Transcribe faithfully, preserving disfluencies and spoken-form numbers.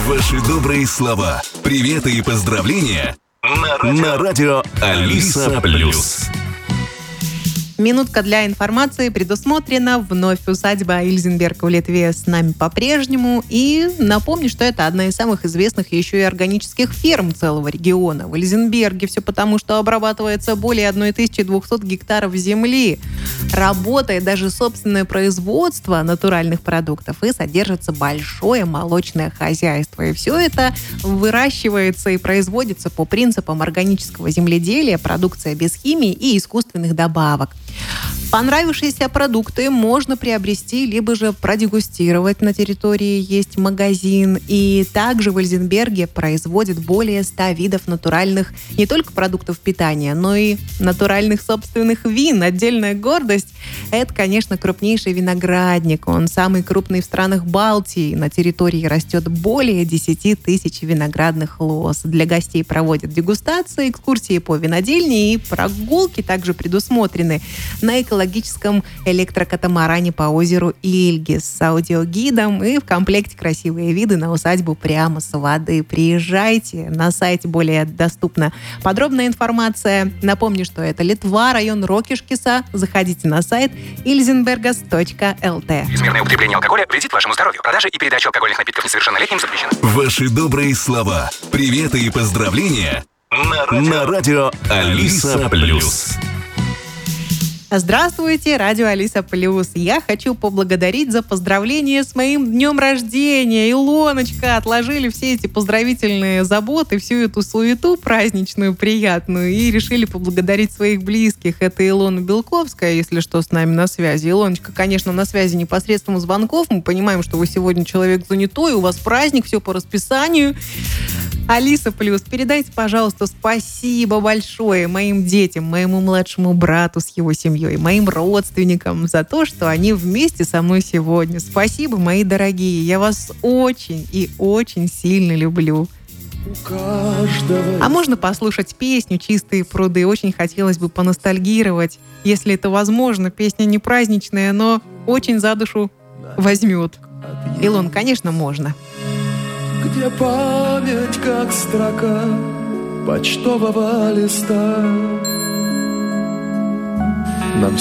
Ваши добрые слова, приветы и поздравления на радио, на радио Алиса Плюс. Минутка для информации предусмотрена. Вновь усадьба Ильзенберга в Литве с нами по-прежнему. И напомню, что это одна из самых известных еще и органических ферм целого региона. В Ильзенберге все потому, что обрабатывается более тысяча двести гектаров земли. Работает даже собственное производство натуральных продуктов и содержится большое молочное хозяйство. И все это выращивается и производится по принципам органического земледелия, продукция без химии и искусственных добавок. Понравившиеся продукты можно приобрести, либо же продегустировать. На территории есть магазин. И также в Ильзенберге производят более ста видов натуральных не только продуктов питания, но и натуральных собственных вин. Отдельная гордость – это, конечно, крупнейший виноградник. Он самый крупный в странах Балтии. На территории растет более десяти тысяч виноградных лоз. Для гостей проводят дегустации, экскурсии по винодельне и прогулки также предусмотрены на экологическом электрокатамаране по озеру Ильгис с аудиогидом и в комплекте красивые виды на усадьбу прямо с воды. Приезжайте, на сайте более доступна подробная информация. Напомню, что это Литва, район Рокишкиса. Заходите на сайт ильзенбергас точка эл ти. Чрезмерное употребление алкоголя вредит вашему здоровью. Продажа и передача алкогольных напитков несовершеннолетним запрещена. Ваши добрые слова, приветы и поздравления на радио, на радио Алиса Плюс. Здравствуйте, радио Алиса Плюс. Я хочу поблагодарить за поздравление с моим днем рождения. Илоночка, отложили все эти поздравительные заботы, всю эту суету праздничную, приятную, и решили поблагодарить своих близких. Это Илона Белковская, если что, с нами на связи. Илоночка, конечно, на связи непосредством звонков. Мы понимаем, что вы сегодня человек занятой, у вас праздник, все по расписанию. Алиса Плюс, передайте, пожалуйста, спасибо большое моим детям, моему младшему брату с его семьей, моим родственникам за то, что они вместе со мной сегодня. Спасибо, мои дорогие. Я вас очень и очень сильно люблю. А можно послушать песню «Чистые пруды»? Очень хотелось бы поностальгировать. Если это возможно, песня не праздничная, но очень за душу возьмет. Илон, конечно, можно. Где память, как строка почтового листа,